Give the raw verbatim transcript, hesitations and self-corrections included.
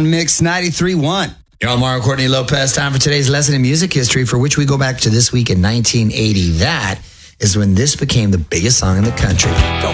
Mix ninety-three point one. You're on Mario Courtney Lopez. Time for today's lesson in music history, for which we go back to this week in nineteen eighty. That is when this became the biggest song in the country.